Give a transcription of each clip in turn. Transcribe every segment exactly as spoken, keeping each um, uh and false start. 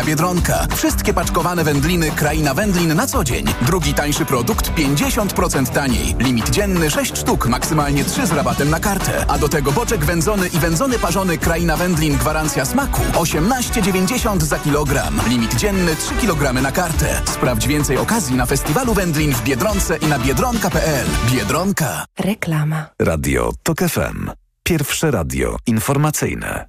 Biedronka. Wszystkie paczkowane wędliny Kraina Wędlin na co dzień. Drugi tańszy produkt pięćdziesiąt procent taniej. Limit dzienny sześć sztuk, maksymalnie trzy z rabatem na kartę. A do tego boczek wędzony i wędzony parzony Kraina Wędlin gwarancja smaku osiemnaście dziewięćdziesiąt za kilogram. Limit dzienny trzy kilogramy na kartę. Sprawdź więcej okazji na Festiwalu Wędlin w Biedronce i na biedronka kropka p l. Biedronka. Reklama. Radio TOK F M. Pierwsze radio informacyjne.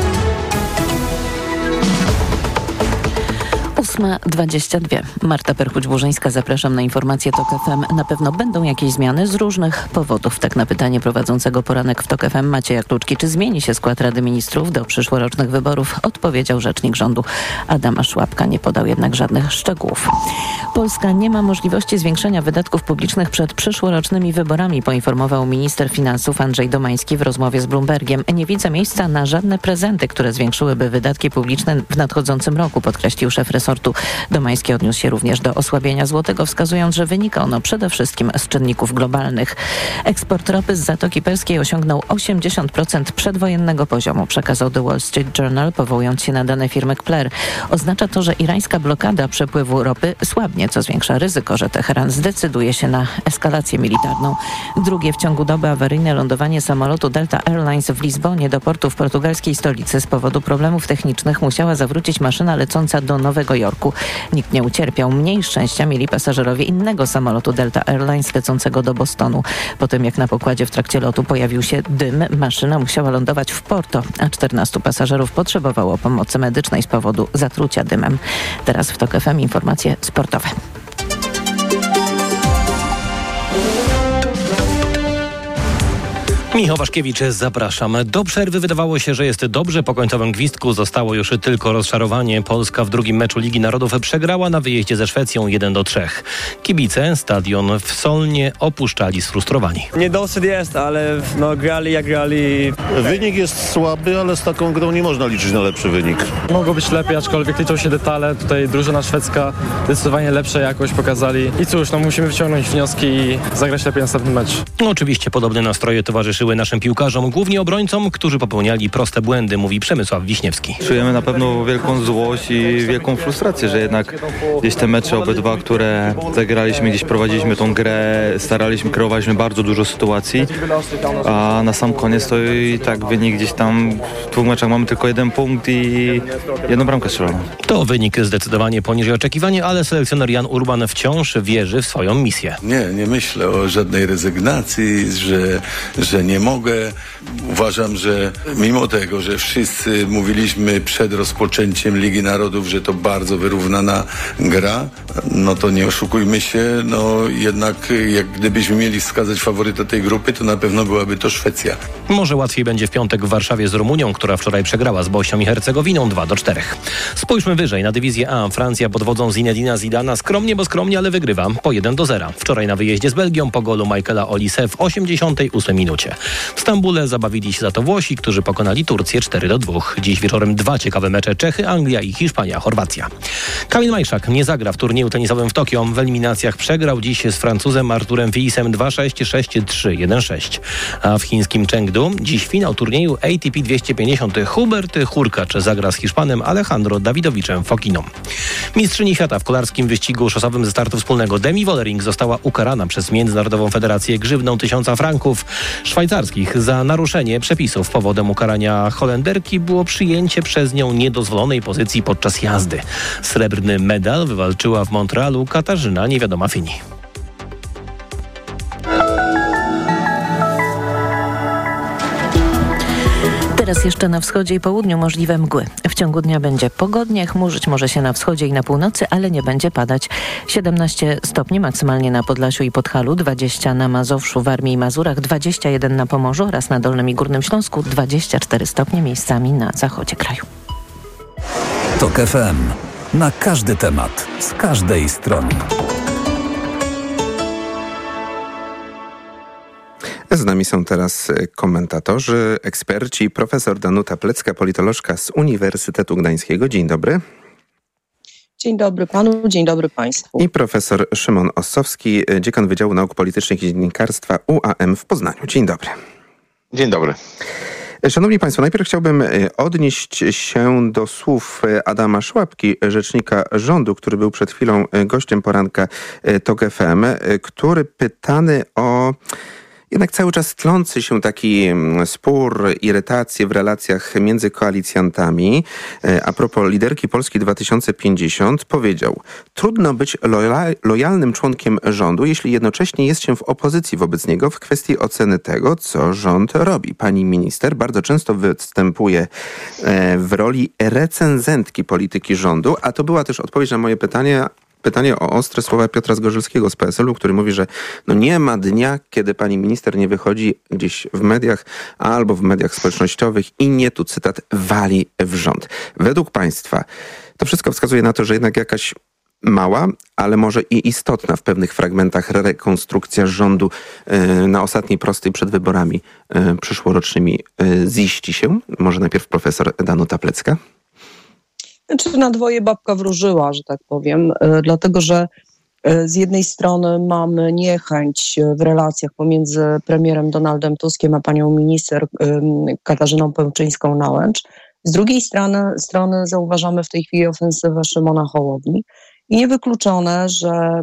ósma dwadzieścia dwa. Marta Perchuć-Burzyńska, zapraszam na informacje TOK F M. Na pewno będą jakieś zmiany z różnych powodów. Tak na pytanie prowadzącego poranek w TOK F M Macieja Kluczki, czy zmieni się skład Rady Ministrów do przyszłorocznych wyborów, odpowiedział rzecznik rządu Adam Szłapka. Nie podał jednak żadnych szczegółów. Polska nie ma możliwości zwiększenia wydatków publicznych przed przyszłorocznymi wyborami, poinformował minister finansów Andrzej Domański w rozmowie z Bloombergiem. Nie widzę miejsca na żadne prezenty, które zwiększyłyby wydatki publiczne w nadchodzącym roku, podkreślił szef resortu. Domański odniósł się również do osłabienia złotego, wskazując, że wynika ono przede wszystkim z czynników globalnych. Eksport ropy z Zatoki Perskiej osiągnął osiemdziesiąt procent przedwojennego poziomu, przekazał The Wall Street Journal, powołując się na dane firmy Kpler. Oznacza to, że irańska blokada przepływu ropy słabnie, co zwiększa ryzyko, że Teheran zdecyduje się na eskalację militarną. Drugie w ciągu doby awaryjne lądowanie samolotu Delta Airlines w Lizbonie do portu w portugalskiej stolicy. Z powodu problemów technicznych musiała zawrócić maszyna lecąca do Nowego Jorku. Nikt nie ucierpiał. Mniej szczęścia mieli pasażerowie innego samolotu Delta Airlines lecącego do Bostonu. Po tym, jak na pokładzie w trakcie lotu pojawił się dym, maszyna musiała lądować w Porto, a czternastu pasażerów potrzebowało pomocy medycznej z powodu zatrucia dymem. Teraz w TOK F M informacje sportowe. Michał Waszkiewicz, zapraszam. Do przerwy wydawało się, że jest dobrze. Po końcowym gwizdku zostało już tylko rozczarowanie. Polska w drugim meczu Ligi Narodów przegrała na wyjeździe ze Szwecją jeden do trzech. Kibice stadion w Solnie opuszczali sfrustrowani. Niedosyt jest, ale no, grali jak grali. Wynik jest słaby, ale z taką grą nie można liczyć na lepszy wynik. Mogło być lepiej, aczkolwiek liczą się detale. Tutaj drużyna szwedzka zdecydowanie lepsza jakość pokazali. I cóż, no musimy wyciągnąć wnioski i zagrać lepiej następny mecz. Oczywiście podobne nastroje towarzyszyły naszym piłkarzom, głównie obrońcom, którzy popełniali proste błędy, mówi Przemysław Wiśniewski. Czujemy na pewno wielką złość i wielką frustrację, że jednak gdzieś te mecze obydwa, które zagraliśmy, gdzieś prowadziliśmy tą grę, staraliśmy, kreowaliśmy bardzo dużo sytuacji, a na sam koniec to i tak wynik gdzieś tam w dwóch meczach mamy tylko jeden punkt i jedną bramkę strzeloną. To wynik zdecydowanie poniżej oczekiwania, ale selekcjoner Jan Urban wciąż wierzy w swoją misję. Nie, nie myślę o żadnej rezygnacji, że, że nie mogę. Uważam, że mimo tego, że wszyscy mówiliśmy przed rozpoczęciem Ligi Narodów, że to bardzo wyrównana gra, no to nie oszukujmy się, no jednak jak gdybyśmy mieli wskazać faworyta tej grupy, to na pewno byłaby to Szwecja. Może łatwiej będzie w piątek w Warszawie z Rumunią, która wczoraj przegrała z Bośnią i Hercegowiną dwa do czterech. Spójrzmy wyżej na dywizję A. Francja pod wodzą Zinedina Zidana skromnie, bo skromnie, ale wygrywa po jeden do zera. Wczoraj na wyjeździe z Belgią po golu Michaela Olise w osiemdziesiątej ósmej minucie. W Stambule zabawili się za to Włosi, którzy pokonali Turcję cztery do dwóch. Dziś wieczorem dwa ciekawe mecze: Czechy, Anglia i Hiszpania, Chorwacja. Kamil Majszak nie zagra w turnieju tenisowym w Tokio. W eliminacjach przegrał dziś z Francuzem Arturem Filisem dwa sześć, sześć trzy, jeden sześć. A w chińskim Chengdu dziś finał turnieju A T P dwieście pięćdziesiąt. Hubert Hurkacz zagra z Hiszpanem Alejandro Dawidowiczem Fokiną. Mistrzyni świata w kolarskim wyścigu szosowym ze startu wspólnego Demi Wollering została ukarana przez Międzynarodową Federację grzywną tysiąca franków szwajcarskich za naruszenie przepisów. Powodem ukarania Holenderki było przyjęcie przez nią niedozwolonej pozycji podczas jazdy. Srebrny medal wywalczyła w Montrealu Katarzyna Niewiadoma Fini. Teraz jeszcze na wschodzie i południu możliwe mgły. W ciągu dnia będzie pogodnie, chmurzyć może się na wschodzie i na północy, ale nie będzie padać. siedemnaście stopni maksymalnie na Podlasiu i Podhalu, dwadzieścia na Mazowszu, Warmii i Mazurach, dwadzieścia jeden na Pomorzu oraz na Dolnym i Górnym Śląsku, dwadzieścia cztery stopnie miejscami na zachodzie kraju. TOK F M. Na każdy temat, z każdej strony. Z nami są teraz komentatorzy, eksperci. Profesor Danuta Plecka, politolożka z Uniwersytetu Gdańskiego. Dzień dobry. Dzień dobry panu, dzień dobry państwu. I profesor Szymon Ossowski, dziekan Wydziału Nauk Politycznych i Dziennikarstwa U A M w Poznaniu. Dzień dobry. Dzień dobry. Szanowni Państwo, najpierw chciałbym odnieść się do słów Adama Szłapki, rzecznika rządu, który był przed chwilą gościem poranka TOK F M, który pytany o jednak cały czas tlący się taki spór, irytacje w relacjach między koalicjantami. A propos liderki Polski dwa tysiące pięćdziesiąt powiedział: trudno być loja- lojalnym członkiem rządu, jeśli jednocześnie jest się w opozycji wobec niego w kwestii oceny tego, co rząd robi. Pani minister bardzo często występuje w roli recenzentki polityki rządu, a to była też odpowiedź na moje pytanie, Pytanie o ostre słowa Piotra Zgorzelskiego z P S L-u, który mówi, że no nie ma dnia, kiedy pani minister nie wychodzi gdzieś w mediach albo w mediach społecznościowych i nie, tu cytat, wali w rząd. Według państwa to wszystko wskazuje na to, że jednak jakaś mała, ale może i istotna w pewnych fragmentach rekonstrukcja rządu yy, na ostatniej prostej przed wyborami yy, przyszłorocznymi yy, ziści się. Może najpierw profesor Danuta Plecka. Znaczy na dwoje babka wróżyła, że tak powiem, dlatego że z jednej strony mamy niechęć w relacjach pomiędzy premierem Donaldem Tuskiem a panią minister Katarzyną Pełczyńską-Nałęcz. Z drugiej strony, strony zauważamy w tej chwili ofensywę Szymona Hołowni i niewykluczone, że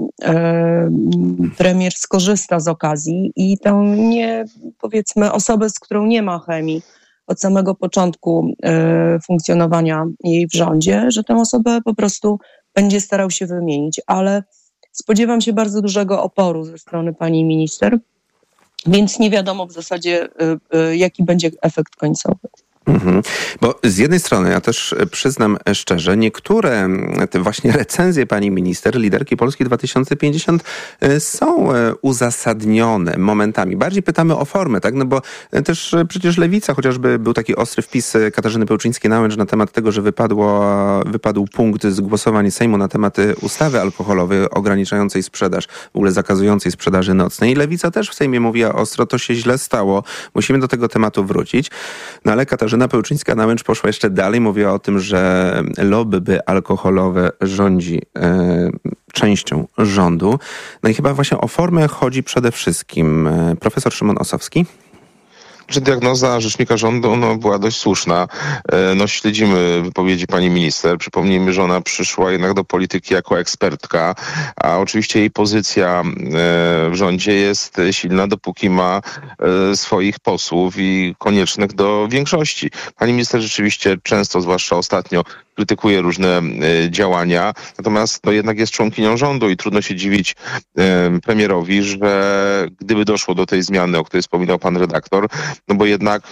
premier skorzysta z okazji i tę nie, powiedzmy, osobę, z którą nie ma chemii od samego początku y, funkcjonowania jej w rządzie, że tę osobę po prostu będzie starał się wymienić, ale spodziewam się bardzo dużego oporu ze strony pani minister, więc nie wiadomo w zasadzie, y, y, jaki będzie efekt końcowy. Mhm. Bo z jednej strony, ja też przyznam szczerze, niektóre te właśnie recenzje pani minister, liderki Polski dwa tysiące pięćdziesiąt są uzasadnione momentami. Bardziej pytamy o formę, tak? No bo też przecież Lewica, chociażby był taki ostry wpis Katarzyny Pełczyńskiej-Nałęcz na temat tego, że wypadło, wypadł punkt z głosowania Sejmu na temat ustawy alkoholowej ograniczającej sprzedaż, w ogóle zakazującej sprzedaży nocnej. I Lewica też w Sejmie mówiła ostro, to się źle stało, musimy do tego tematu wrócić. No ale Katarzyna Katarzyna Pełczyńska-Nałęcz poszła jeszcze dalej, mówiła o tym, że lobby alkoholowe rządzi e, częścią rządu. No i chyba właśnie o formę chodzi przede wszystkim. Profesor Szymon Osowski. Że diagnoza rzecznika rządu no, była dość słuszna. No, śledzimy wypowiedzi pani minister. Przypomnijmy, że ona przyszła jednak do polityki jako ekspertka, a oczywiście jej pozycja w rządzie jest silna, dopóki ma swoich posłów i koniecznych do większości. Pani minister rzeczywiście często, zwłaszcza ostatnio, krytykuje różne działania, natomiast no, jednak jest członkinią rządu i trudno się dziwić premierowi, że gdyby doszło do tej zmiany, o której wspominał pan redaktor, no bo jednak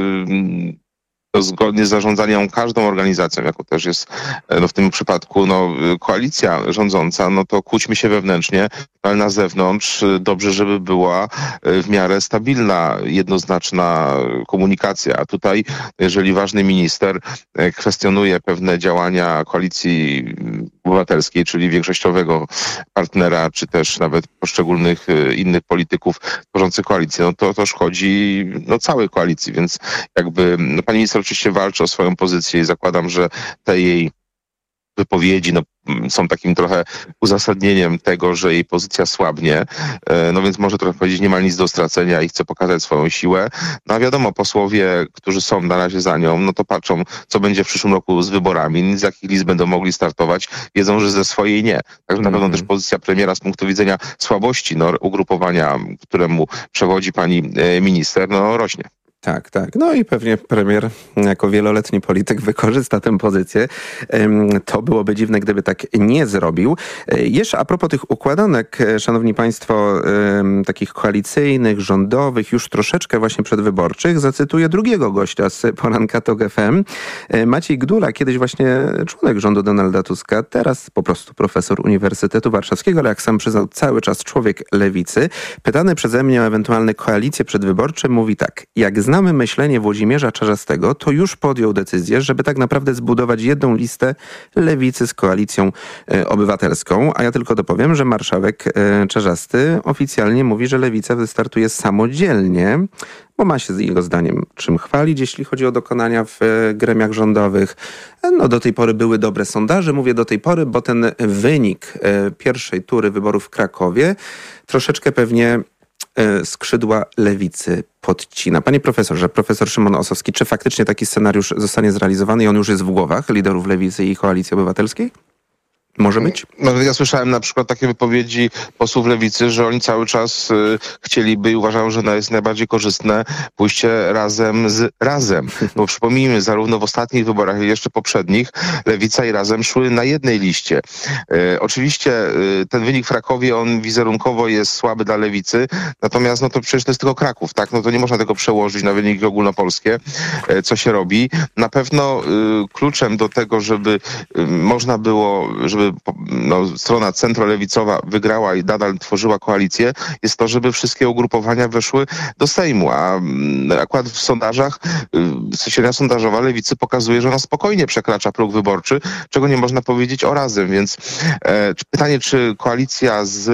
to zgodnie z zarządzaniem każdą organizacją, jako też jest no w tym przypadku no, koalicja rządząca, no to kłóćmy się wewnętrznie, ale na zewnątrz dobrze, żeby była w miarę stabilna, jednoznaczna komunikacja. A tutaj, jeżeli ważny minister kwestionuje pewne działania Koalicji Obywatelskiej, czyli większościowego partnera, czy też nawet poszczególnych innych polityków tworzących koalicję, no to to szkodzi no, całej koalicji, więc jakby no, pani minister oczywiście walczy o swoją pozycję i zakładam, że te jej wypowiedzi no, są takim trochę uzasadnieniem tego, że jej pozycja słabnie, no więc może trochę powiedzieć, nie ma nic do stracenia i chce pokazać swoją siłę. No a wiadomo, posłowie, którzy są na razie za nią, no to patrzą, co będzie w przyszłym roku z wyborami, z jakich list będą mogli startować, wiedzą, że ze swojej nie. Także na pewno też pozycja premiera z punktu widzenia słabości no, ugrupowania, któremu przewodzi pani minister, no rośnie. Tak, tak. No i pewnie premier jako wieloletni polityk wykorzysta tę pozycję. To byłoby dziwne, gdyby tak nie zrobił. Jeszcze a propos tych układanek, szanowni państwo, takich koalicyjnych, rządowych, już troszeczkę właśnie przedwyborczych, zacytuję drugiego gościa z poranka TOK F M. Maciej Gdula, kiedyś właśnie członek rządu Donalda Tuska, teraz po prostu profesor Uniwersytetu Warszawskiego, ale jak sam przyznał, cały czas człowiek lewicy. Pytany przeze mnie o ewentualne koalicje przedwyborcze, mówi tak: jak znamy myślenie Włodzimierza Czarzastego, to już podjął decyzję, żeby tak naprawdę zbudować jedną listę lewicy z Koalicją e, Obywatelską. A ja tylko dopowiem, że marszałek e, Czarzasty oficjalnie mówi, że lewica wystartuje samodzielnie, bo ma się z jego zdaniem czym chwalić, jeśli chodzi o dokonania w e, gremiach rządowych. No do tej pory były dobre sondaże, mówię do tej pory, bo ten wynik e, pierwszej tury wyborów w Krakowie troszeczkę pewnie e, skrzydła lewicy podcina. Panie profesorze, profesor Szymon Ossowski, czy faktycznie taki scenariusz zostanie zrealizowany i on już jest w głowach liderów lewicy i Koalicji Obywatelskiej? Może być? No, ja słyszałem na przykład takie wypowiedzi posłów lewicy, że oni cały czas y, chcieliby i uważają, że jest najbardziej korzystne pójście razem z Razem. Bo przypomnijmy, zarówno w ostatnich wyborach, jak i jeszcze poprzednich, Lewica i Razem szły na jednej liście. Y, oczywiście y, ten wynik w Krakowie, on wizerunkowo jest słaby dla Lewicy, natomiast no to przecież to jest tylko Kraków, tak? No to nie można tego przełożyć na wyniki ogólnopolskie, y, co się robi. Na pewno y, kluczem do tego, żeby y, można było, żeby no, strona centrolewicowa wygrała i nadal tworzyła koalicję, jest to, żeby wszystkie ugrupowania weszły do Sejmu. A akurat w sondażach, średnia sondażowa lewicy pokazuje, że ona spokojnie przekracza próg wyborczy, czego nie można powiedzieć o Razem. Więc e, pytanie, czy koalicja z,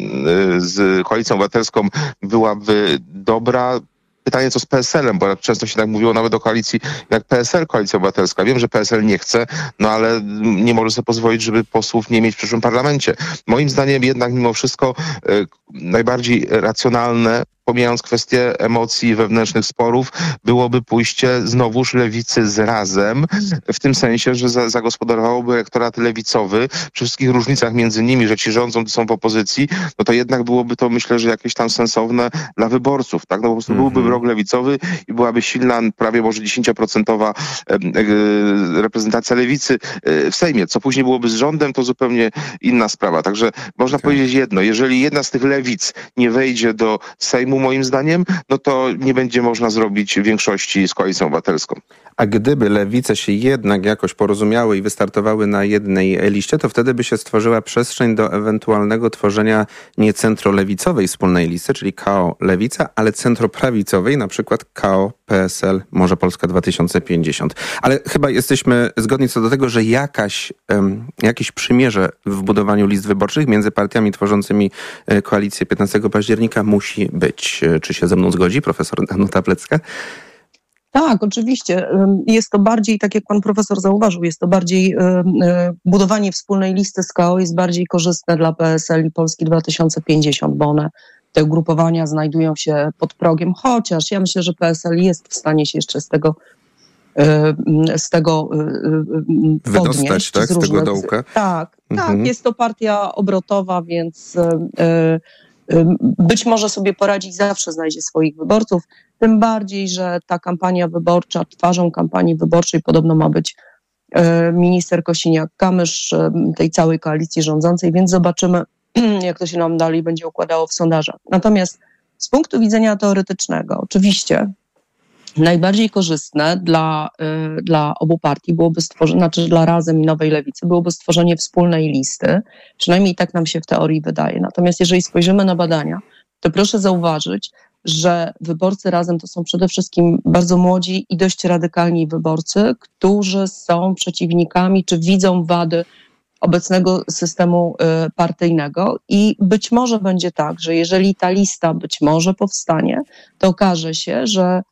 z Koalicją Obywatelską byłaby dobra? Pytanie, co z P S L-em, bo często się tak mówiło nawet o koalicji jak P S L, Koalicja Obywatelska. Wiem, że P S L nie chce, no ale nie może sobie pozwolić, żeby posłów nie mieć w przyszłym parlamencie. Moim zdaniem jednak mimo wszystko y, najbardziej racjonalne, pomijając kwestię emocji, wewnętrznych sporów, byłoby pójście znowuż lewicy z Razem, w tym sensie, że za, zagospodarowałoby elektorat lewicowy, przy wszystkich różnicach między nimi, że ci rządzą, to są w opozycji, no to jednak byłoby to, myślę, że jakieś tam sensowne dla wyborców, tak? No po prostu mm-hmm. byłby blok lewicowy i byłaby silna, prawie może dziesięcioprocentowa e, e, reprezentacja lewicy e, w Sejmie. Co później byłoby z rządem, to zupełnie inna sprawa. Także można okay. powiedzieć jedno, jeżeli jedna z tych lewic nie wejdzie do Sejmu, moim zdaniem, no to nie będzie można zrobić większości z Koalicją Obywatelską. A gdyby lewice się jednak jakoś porozumiały i wystartowały na jednej liście, to wtedy by się stworzyła przestrzeń do ewentualnego tworzenia nie centrolewicowej wspólnej listy, czyli K O Lewica, ale centroprawicowej, na przykład K O P S L, może Polska dwa tysiące pięćdziesiąt. Ale chyba jesteśmy zgodni co do tego, że jakaś, um, jakieś przymierze w budowaniu list wyborczych między partiami tworzącymi koalicję piętnastego października musi być. Czy się ze mną zgodzi profesor Danuta Plecka? Tak, oczywiście. Jest to bardziej, tak jak pan profesor zauważył, jest to bardziej, budowanie wspólnej listy z K O jest bardziej korzystne dla P S L i Polski dwa tysiące pięćdziesiąt, bo one, te ugrupowania znajdują się pod progiem, chociaż ja myślę, że P S L jest w stanie się jeszcze z tego z tego wydostać, podnieść. tak? Z, różnych, z tego dołka? Tak, mhm. tak. Jest to partia obrotowa, więc być może sobie poradzić, zawsze znajdzie swoich wyborców, tym bardziej, że ta kampania wyborcza, twarzą kampanii wyborczej podobno ma być minister Kosiniak-Kamysz tej całej koalicji rządzącej, więc zobaczymy, jak to się nam dalej będzie układało w sondażach. Natomiast z punktu widzenia teoretycznego, oczywiście najbardziej korzystne dla, y, dla obu partii byłoby stworzenie, znaczy dla Razem i Nowej Lewicy, byłoby stworzenie wspólnej listy. Przynajmniej tak nam się w teorii wydaje. Natomiast jeżeli spojrzymy na badania, to proszę zauważyć, że wyborcy Razem to są przede wszystkim bardzo młodzi i dość radykalni wyborcy, którzy są przeciwnikami czy widzą wady obecnego systemu y, partyjnego i być może będzie tak, że jeżeli ta lista być może powstanie, to okaże się, że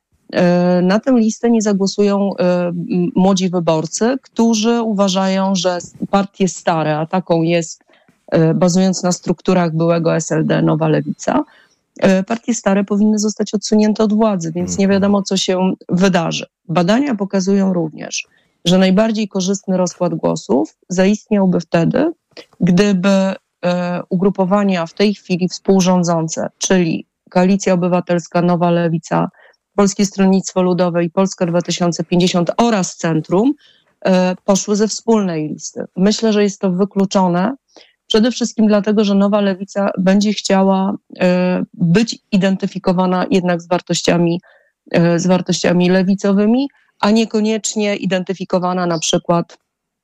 na tę listę nie zagłosują młodzi wyborcy, którzy uważają, że partie stare, a taką jest, bazując na strukturach byłego S L D, Nowa Lewica, partie stare powinny zostać odsunięte od władzy, więc nie wiadomo, co się wydarzy. Badania pokazują również, że najbardziej korzystny rozkład głosów zaistniałby wtedy, gdyby ugrupowania w tej chwili współrządzące, czyli Koalicja Obywatelska, Nowa Lewica, Polskie Stronnictwo Ludowe i Polska dwa tysiące pięćdziesiąt oraz Centrum e, poszły ze wspólnej listy. Myślę, że jest to wykluczone przede wszystkim dlatego, że Nowa Lewica będzie chciała e, być identyfikowana jednak z wartościami, e, z wartościami lewicowymi, a niekoniecznie identyfikowana na przykład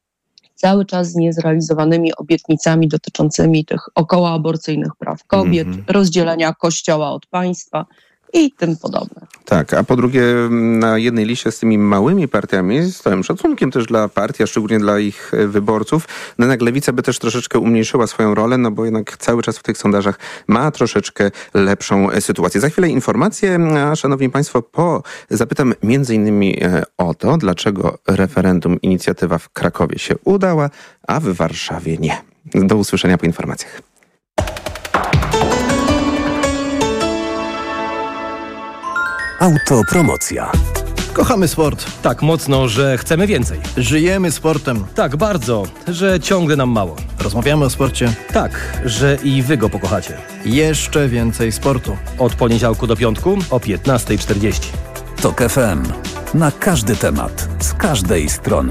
cały czas z niezrealizowanymi obietnicami dotyczącymi tych okołoaborcyjnych praw kobiet, mm-hmm. rozdzielenia Kościoła od państwa i tym podobne. Tak, a po drugie na jednej liście z tymi małymi partiami, z całym szacunkiem też dla partii, a szczególnie dla ich wyborców, no jednak Lewica by też troszeczkę umniejszyła swoją rolę, no bo jednak cały czas w tych sondażach ma troszeczkę lepszą sytuację. Za chwilę informacje, a szanowni państwo, po zapytam między innymi o to, dlaczego referendum inicjatywa w Krakowie się udała, a w Warszawie nie. Do usłyszenia po informacjach. Autopromocja. Kochamy sport. Tak mocno, że chcemy więcej. Żyjemy sportem. Tak bardzo, że ciągle nam mało. Rozmawiamy o sporcie. Tak, że i wy go pokochacie. Jeszcze więcej sportu. Od poniedziałku do piątku o piętnasta czterdzieści. Tok F M. Na każdy temat, z każdej strony.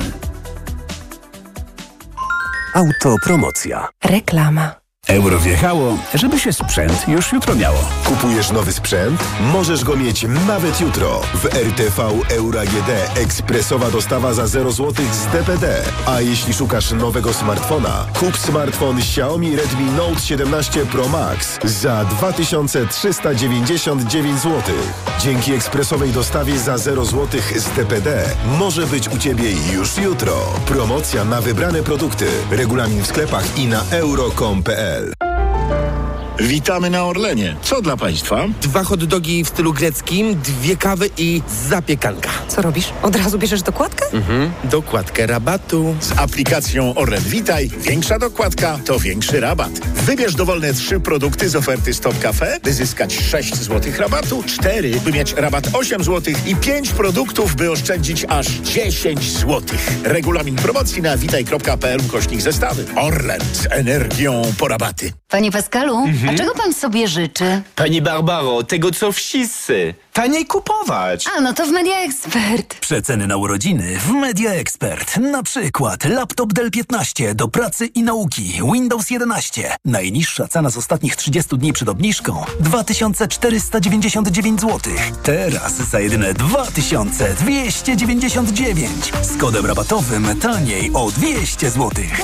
Autopromocja. Reklama. Euro wjechało, żeby się sprzęt już jutro miało. Kupujesz nowy sprzęt? Możesz go mieć nawet jutro. W R T V Euro A G D ekspresowa dostawa za zero złotych z D P D. A jeśli szukasz nowego smartfona, kup smartfon Xiaomi Redmi Note siedemnaście Pro Max za dwa tysiące trzysta dziewięćdziesiąt dziewięć złotych. Dzięki ekspresowej dostawie za zero złotych z D P D może być u Ciebie już jutro. Promocja na wybrane produkty. Regulamin w sklepach i na euro kropka com kropka p l. Witamy na Orlenie. Co dla Państwa? Dwa hot dogi w stylu greckim, dwie kawy i zapiekanka. Co robisz? Od razu bierzesz dokładkę? Mhm. Dokładkę rabatu. Z aplikacją Orlen Witaj większa dokładka to większy rabat. Wybierz dowolne trzy produkty z oferty Stop Cafe, by zyskać sześć złotych rabatu, cztery, by mieć rabat osiem złotych i pięć produktów, by oszczędzić aż dziesięć złotych. Regulamin promocji na witaj kropka p l ukośnik zestawy. Orlen z energią po rabaty. Panie Pascalu, mhm. a czego pan sobie życzy? Pani Barbaro, tego co wszyscy. Taniej kupować. A, no to w Media Expert. Przeceny na urodziny w Media Expert. Na przykład laptop Dell piętnaście do pracy i nauki, Windows jedenaście. Najniższa cena z ostatnich trzydziestu dni przed obniżką dwa tysiące czterysta dziewięćdziesiąt dziewięć złotych. Teraz za jedyne dwa tysiące dwieście dziewięćdziesiąt dziewięć. Z kodem rabatowym taniej o dwieście złotych.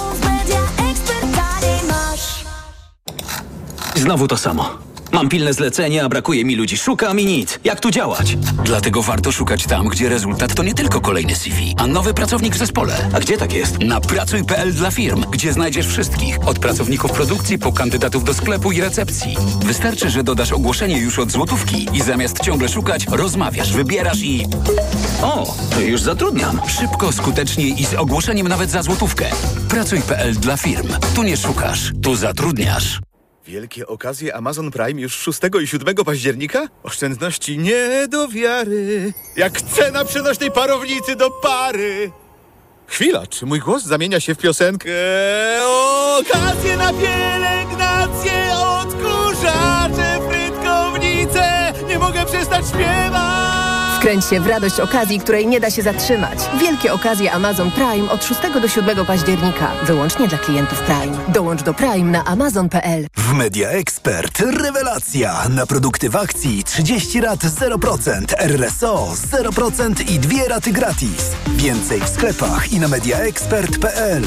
Znowu to samo. Mam pilne zlecenie, a brakuje mi ludzi. Szukam i nic. Jak tu działać? Dlatego warto szukać tam, gdzie rezultat to nie tylko kolejny C V, a nowy pracownik w zespole. A gdzie tak jest? Na pracuj kropka p l dla firm, gdzie znajdziesz wszystkich. Od pracowników produkcji po kandydatów do sklepu i recepcji. Wystarczy, że dodasz ogłoszenie już od złotówki i zamiast ciągle szukać, rozmawiasz, wybierasz i... O, to już zatrudniam. Szybko, skutecznie i z ogłoszeniem nawet za złotówkę. pracuj kropka p l dla firm. Tu nie szukasz, tu zatrudniasz. Wielkie okazje Amazon Prime już szóstego i siódmego października? Oszczędności nie do wiary. Jak cena przenośnej parownicy do pary. Chwila, czy mój głos zamienia się w piosenkę? Okazje na pielęgnację, odkurzacze, frytkownice. Nie mogę przestać śpiewać. Wkręć się w radość okazji, której nie da się zatrzymać. Wielkie okazje Amazon Prime od szóstego do siódmego października. Wyłącznie dla klientów Prime. Dołącz do Prime na amazon kropka p l. W Media Expert rewelacja. Na produkty w akcji trzydzieści rat zero procent, R S O zero procent i dwie raty gratis. Więcej w sklepach i na media expert kropka p l.